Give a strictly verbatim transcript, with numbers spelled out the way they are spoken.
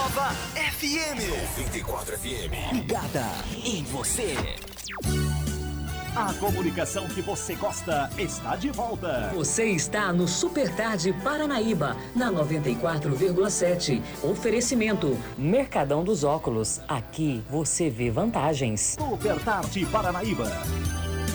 Nova F M. noventa e quatro F M. Ligada em você. A comunicação que você gosta está de volta. Você está no Super Tarde Paranaíba, na noventa e quatro vírgula sete. Oferecimento Mercadão dos Óculos. Aqui você vê vantagens. Super Tarde Paranaíba.